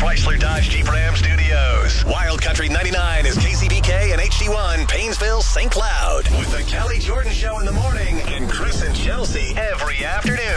Chrysler Dodge Jeep Ram Studios. Wild Country 99 is KCBK and HD1 Paynesville, St. Cloud. With the Kelly Jordan Show in the morning and Chris and Chelsea every afternoon.